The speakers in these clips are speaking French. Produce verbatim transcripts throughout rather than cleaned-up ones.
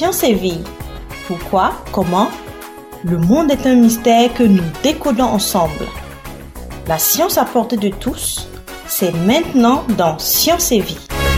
Science et Vie. Pourquoi? Comment? Le monde est un mystère que nous décodons ensemble. La science à portée de tous, c'est maintenant dans Science et Vie.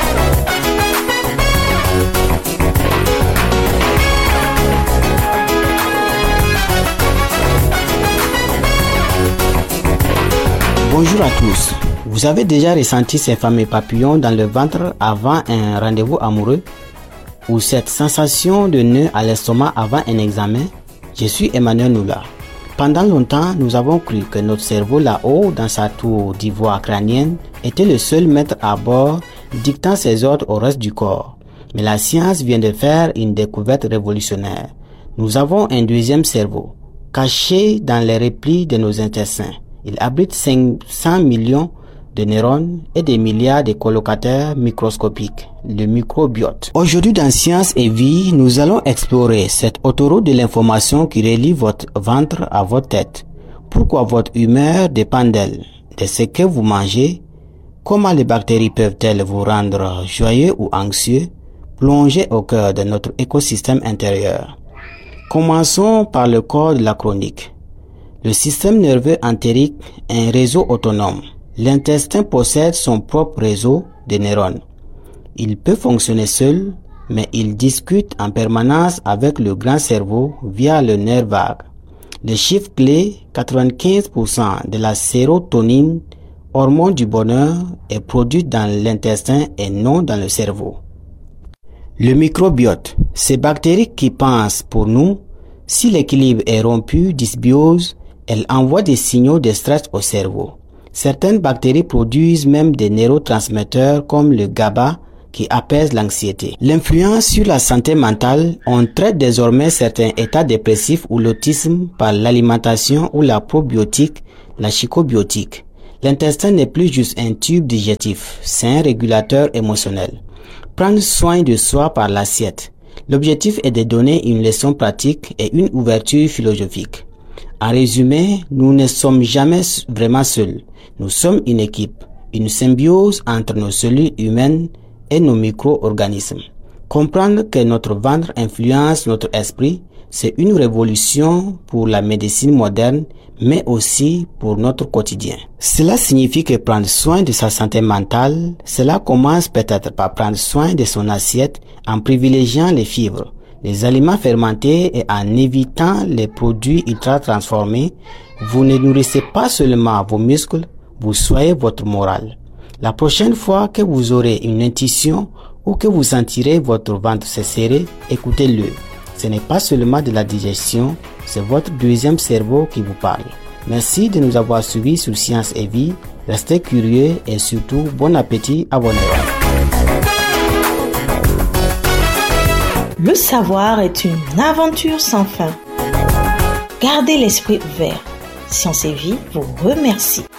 Bonjour à tous. Vous avez déjà ressenti ces fameux papillons dans le ventre avant un rendez-vous amoureux? Ou cette sensation de nœud à l'estomac avant un examen? Je suis Emmanuel Noula. Pendant longtemps, nous avons cru que notre cerveau là-haut, dans sa tour d'ivoire crânienne, était le seul maître à bord, dictant ses ordres au reste du corps. Mais la science vient de faire une découverte révolutionnaire. Nous avons un deuxième cerveau, caché dans les replis de nos intestins. Il abrite cinq cents millions de neurones et des milliards de colocataires microscopiques, le microbiote. Aujourd'hui dans Science et Vie, nous allons explorer cette autoroute de l'information qui relie votre ventre à votre tête. Pourquoi votre humeur dépend d'elle, de ce que vous mangez, comment les bactéries peuvent-elles vous rendre joyeux ou anxieux, plonger au cœur de notre écosystème intérieur. Commençons par le corps de la chronique. Le système nerveux entérique est un réseau autonome. L'intestin possède son propre réseau de neurones. Il peut fonctionner seul, mais il discute en permanence avec le grand cerveau via le nerf vague. Le chiffre clé, quatre-vingt-quinze pour cent de la sérotonine, hormone du bonheur, est produite dans l'intestin et non dans le cerveau. Le microbiote, ces bactéries qui pensent pour nous. Si l'équilibre est rompu, dysbiose, elles envoient des signaux de stress au cerveau. Certaines bactéries produisent même des neurotransmetteurs comme le GABA qui apaise l'anxiété. L'influence sur la santé mentale, on traite désormais certains états dépressifs ou l'autisme par l'alimentation ou la probiotique, la chicobiotique. L'intestin n'est plus juste un tube digestif, c'est un régulateur émotionnel. Prendre soin de soi par l'assiette. L'objectif est de donner une leçon pratique et une ouverture philosophique. En résumé, nous ne sommes jamais vraiment seuls. Nous sommes une équipe, une symbiose entre nos cellules humaines et nos micro-organismes. Comprendre que notre ventre influence notre esprit, c'est une révolution pour la médecine moderne, mais aussi pour notre quotidien. Cela signifie que prendre soin de sa santé mentale, cela commence peut-être par prendre soin de son assiette en privilégiant les fibres, les aliments fermentés et en évitant les produits ultra transformés. Vous ne nourrissez pas seulement vos muscles, vous soignez votre morale. La prochaine fois que vous aurez une intuition ou que vous sentirez votre ventre se serrer, écoutez-le. Ce n'est pas seulement de la digestion, c'est votre deuxième cerveau qui vous parle. Merci de nous avoir suivis sur Science et Vie. Restez curieux et surtout bon appétit à vos neurones. Le savoir est une aventure sans fin. Gardez l'esprit ouvert. Science et Vie vous remercie.